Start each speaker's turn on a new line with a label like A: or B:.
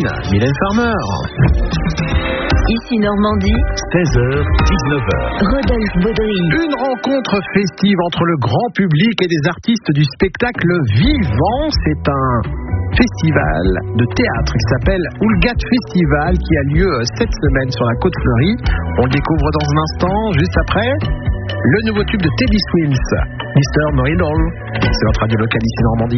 A: Mylène Farmer.
B: Ici Normandie,
C: 16h, 19h.
B: Rodolphe Baudry.
A: Une rencontre festive entre le grand public et des artistes du spectacle vivant. C'est un festival de théâtre qui s'appelle Oulgat Festival qui a lieu cette semaine sur la Côte Fleurie. On le découvre dans un instant, juste après le nouveau tube de Teddy Swims, Mr. Know-It-All. C'est votre radio locale ici Normandie.